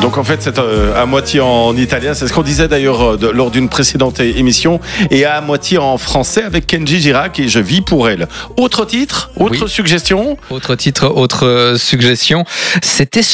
Donc en fait, c'est à moitié en italien. C'est ce qu'on disait d'ailleurs lors d'une précédente émission. Et à moitié en français avec Kenji Girac et Je vis pour elle. Autre titre, autre suggestion. Autre titre, autre suggestion. C'était